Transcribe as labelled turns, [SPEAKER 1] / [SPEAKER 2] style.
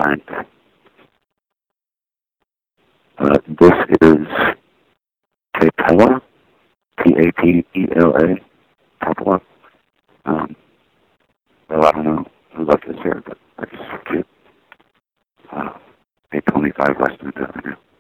[SPEAKER 1] find. This is Tapela, Tapela, Tapela. Well, I don't know who left